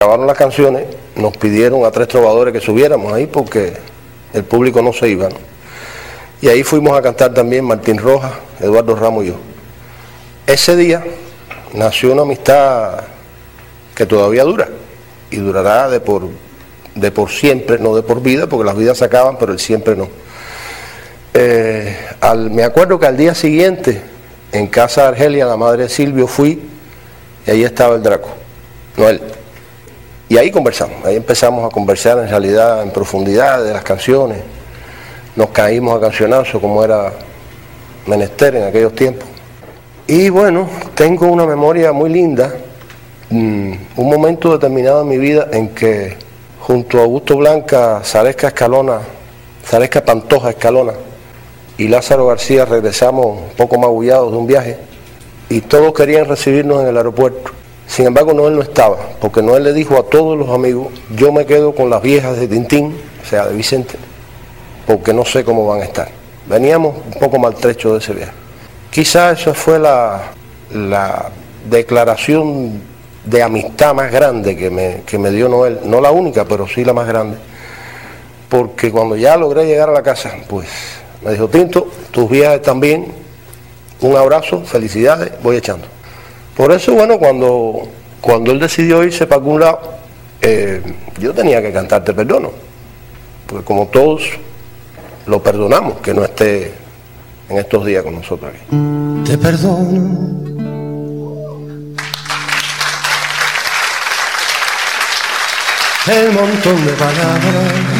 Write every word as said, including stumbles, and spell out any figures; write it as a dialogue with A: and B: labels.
A: Acabaron las canciones, nos pidieron a tres trovadores que subiéramos ahí porque el público no se iba, ¿no? Y ahí fuimos a cantar también Martín Rojas, Eduardo Ramos y yo. Ese día nació una amistad que todavía dura y durará de por, de por siempre, no de por vida, porque las vidas se acaban, pero el siempre no. Eh, al, me acuerdo que al día siguiente, en casa de Argelia, la madre de Silvio, fui y ahí estaba el Draco, no él. Y ahí conversamos, ahí empezamos a conversar en realidad en profundidad de las canciones. Nos caímos a cancionazos como era menester en aquellos tiempos. Y bueno, tengo una memoria muy linda, un momento determinado en mi vida en que junto a Augusto Blanca, Zalesca Escalona, Zalesca Pantoja Escalona y Lázaro García regresamos un poco magullados de un viaje y todos querían recibirnos en el aeropuerto. Sin embargo, Noel no estaba, porque Noel le dijo a todos los amigos, yo me quedo con las viejas de Tintín, o sea, de Vicente, porque no sé cómo van a estar. Veníamos un poco maltrechos de ese viaje. Quizás esa fue la, la declaración de amistad más grande que me, que me dio Noel, no la única, pero sí la más grande, porque cuando ya logré llegar a la casa, pues me dijo, Tinto, tus viajes también, un abrazo, felicidades, voy echando. Por eso, bueno, cuando, cuando él decidió irse para algún lado, eh, yo tenía que cantar Te Perdono, porque como todos lo perdonamos, que no esté en estos días con nosotros aquí.
B: Te perdono el montón de palabras